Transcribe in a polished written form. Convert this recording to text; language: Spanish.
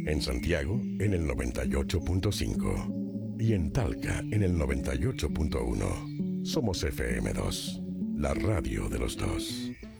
En Santiago, en el 98.5. Y en Talca, en el 98.1. Somos FM2, la radio de los dos.